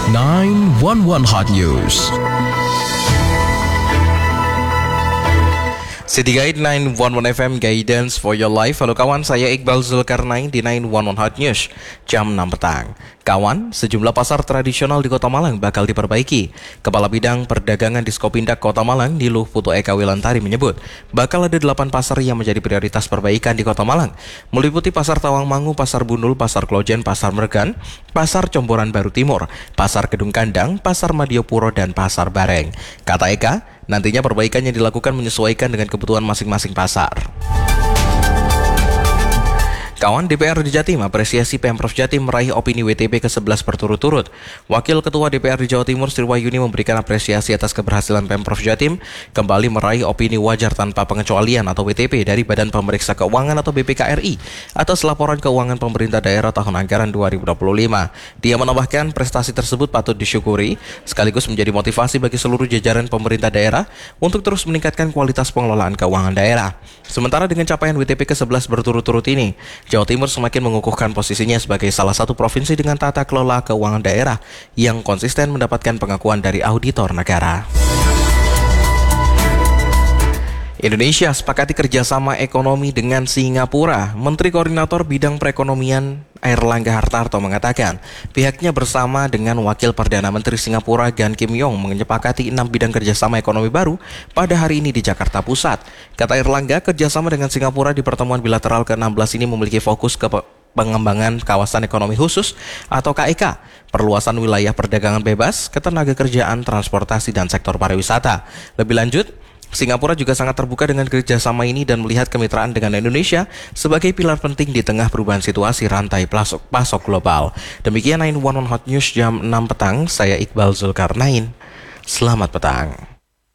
911 Hot News. City Guide 911 FM Guidance for your life. Halo kawan, saya Iqbal Zulkarnain di 911 Hot News jam 6 petang. Kawan, sejumlah pasar tradisional di Kota Malang bakal diperbaiki. Kepala Bidang Perdagangan Diskopindak Kota Malang, Niluh Putu Eka Wilantari menyebut, bakal ada 8 pasar yang menjadi prioritas perbaikan di Kota Malang, meliputi Pasar Tawangmangu, Pasar Bundul, Pasar Klojen, Pasar Mergan, Pasar Comboran Baru Timur, Pasar Kedung Kandang, Pasar Madiopuro, dan Pasar Bareng. Kata Eka, nantinya perbaikan yang dilakukan menyesuaikan dengan kebutuhan masing-masing pasar. Kawan, DPR di Jatim apresiasi Pemprov Jatim meraih opini WTP ke-11 berturut-turut. Wakil Ketua DPR di Jawa Timur Sri Wahyuni memberikan apresiasi atas keberhasilan Pemprov Jatim kembali meraih opini wajar tanpa pengecualian atau WTP dari Badan Pemeriksa Keuangan atau BPK-RI atas laporan keuangan pemerintah daerah tahun anggaran 2025. Dia menambahkan prestasi tersebut patut disyukuri sekaligus menjadi motivasi bagi seluruh jajaran pemerintah daerah untuk terus meningkatkan kualitas pengelolaan keuangan daerah. Sementara dengan capaian WTP ke-11 berturut-turut ini, Jawa Timur semakin mengukuhkan posisinya sebagai salah satu provinsi dengan tata kelola keuangan daerah yang konsisten mendapatkan pengakuan dari auditor negara. Indonesia sepakati kerjasama ekonomi dengan Singapura. Menteri Koordinator Bidang Perekonomian Airlangga Hartarto mengatakan pihaknya bersama dengan Wakil Perdana Menteri Singapura Gan Kim Yong menyepakati 6 bidang kerjasama ekonomi baru pada hari ini di Jakarta Pusat. Kata Airlangga, kerjasama dengan Singapura di pertemuan bilateral ke-16 ini memiliki fokus ke pengembangan kawasan ekonomi khusus atau KEK, perluasan wilayah perdagangan bebas, ketenagakerjaan, transportasi, dan sektor pariwisata. Lebih lanjut, Singapura juga sangat terbuka dengan kerjasama ini dan melihat kemitraan dengan Indonesia sebagai pilar penting di tengah perubahan situasi rantai pasok global. Demikian 911 Hot News jam 6 petang, saya Iqbal Zulkarnain. Selamat petang.